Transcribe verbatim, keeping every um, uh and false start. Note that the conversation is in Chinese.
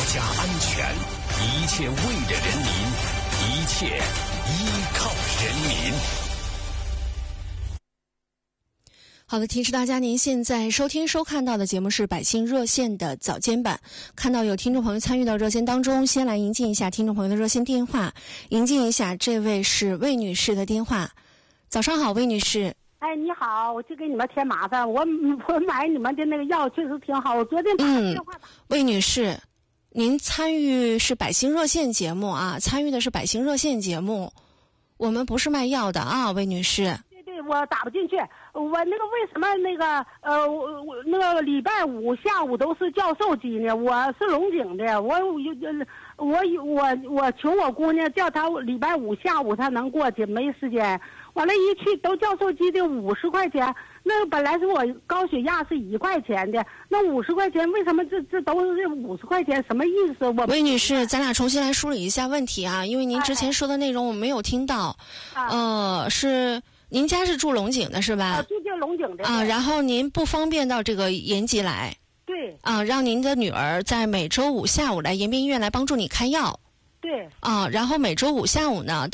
家安全，一切为了人民，一切依靠人民。 好的，提示大家，您现在收听收看到的节目是百姓热线的早间版。看到有听众朋友参与到热线当中，先来迎进一下听众朋友的热线电话，迎进一下这位是魏女士的电话。早上好，魏女士。 哎，你好，我就给你们添麻烦。我我买你们的那个药确实挺好，我昨天打电话打。 嗯，魏女士，您参与是百姓热线节目啊，参与的是百姓热线节目，我们不是卖药的啊，魏女士。 对对，我打不进去。我那个为什么那个呃我我那个礼拜五下午都是教授机呢？我是龙井的，我我我我求我姑娘叫她礼拜五下午她能过去，没时间。完了，一去都教授机的五十块钱，那本来是我高血压是一块钱的，那五十块钱为什么这这都是五十块钱？什么意思？我魏女士，咱俩重新来梳理一下问题啊，因为您之前说的内容我没有听到。 哎、 呃，是您家是住龙井的是吧？ 啊，住进龙井的啊，然后您不方便到这个延吉来。 对。 啊，让您的女儿在每周五下午来延边医院来帮助你开药。 对。 啊，然后每周五下午呢。